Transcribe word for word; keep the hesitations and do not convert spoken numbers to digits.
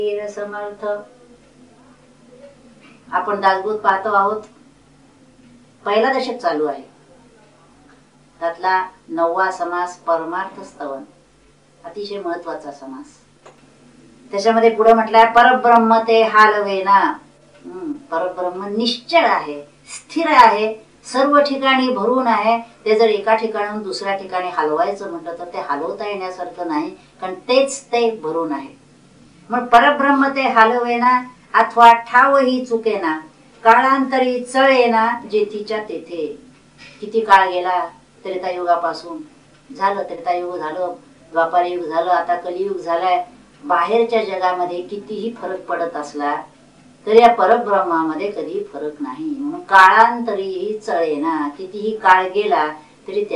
वीर समर्थ. आपण दासबोध पाहतो आहोत. पहिला दशक चालू आहे. त्यातला नववा समास परमार्थ स्तवन, अतिशय महत्वाचा समास. त्याच्यामध्ये पुढे म्हटलंय परब्रह्म ते हालवेना. हम्म परब्रह्म निश्चळ आहे, स्थिर आहे, सर्व ठिकाणी भरून आहे. ते जर एका ठिकाणाहून दुसऱ्या ठिकाणी हलवायचं म्हटलं तर ते हलवता येण्यासारखं नाही, कारण तेच ते भरून आहे. मग परब्रह्म ते हालवेना अथवा ठावही चुकेना, काळांतरी चळेना जेथीच्या तेथे. किती काळ गेला त्रेतायुगापासून, झालं त्रेतायुग झालं, द्वापार युग झालं, आता कलियुग झालाय. बाहेरच्या जगामध्ये कितीही फरक पडत असला तरी या परब्रह्मामध्ये कधी फरक नाही. म्हणून काळांतरीही चळेना, कितीही काळ गेला तरी